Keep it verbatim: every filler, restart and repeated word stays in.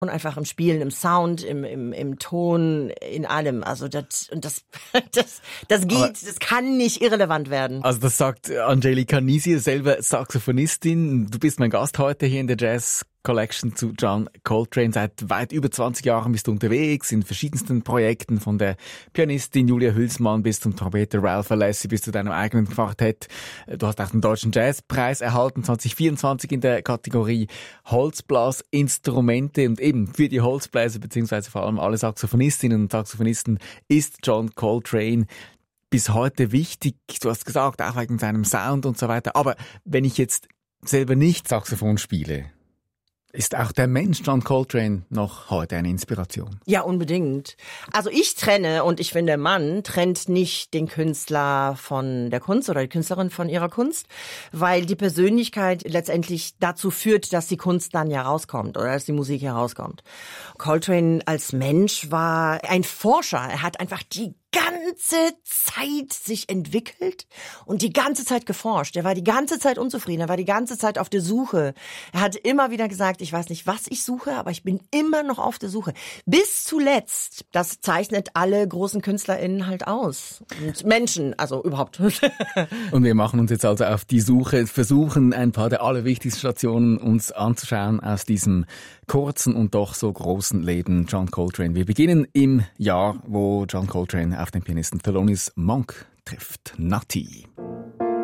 Und einfach im Spielen, im Sound, im, im, im Ton, in allem. Also das, und das, das, das geht, aber das kann nicht irrelevant werden. Also das sagt Angelika Nisi, selber Saxophonistin. Du bist mein Gast heute hier in der Jazz Collection zu John Coltrane. Seit weit über zwanzig Jahren bist du unterwegs in verschiedensten Projekten, von der Pianistin Julia Hülsmann bis zum Trompeter Ralph Alessi bis zu deinem eigenen Quartett. Du hast auch den Deutschen Jazzpreis erhalten zwanzig vierundzwanzig in der Kategorie Holzblasinstrumente, und eben für die Holzbläser beziehungsweise vor allem alle Saxophonistinnen und Saxophonisten ist John Coltrane bis heute wichtig. Du hast gesagt, auch wegen seinem Sound und so weiter. Aber wenn ich jetzt selber nicht Saxophon spiele, ist auch der Mensch John Coltrane noch heute eine Inspiration? Ja, unbedingt. Also ich trenne, und ich finde, man trennt nicht den Künstler von der Kunst oder die Künstlerin von ihrer Kunst, weil die Persönlichkeit letztendlich dazu führt, dass die Kunst dann ja rauskommt oder dass die Musik herauskommt. Coltrane als Mensch war ein Forscher. Er hat einfach die ganze Zeit sich entwickelt und die ganze Zeit geforscht. Er war die ganze Zeit unzufrieden, er war die ganze Zeit auf der Suche. Er hat immer wieder gesagt, ich weiß nicht, was ich suche, aber ich bin immer noch auf der Suche. Bis zuletzt, das zeichnet alle großen KünstlerInnen halt aus. Und Menschen, also überhaupt. Und wir machen uns jetzt also auf die Suche, versuchen ein paar der allerwichtigsten Stationen uns anzuschauen aus diesem kurzen und doch so großen Leben John Coltrane. Wir beginnen im Jahr, wo John Coltrane auf den Pianisten Thelonious Monk trifft. Nutty.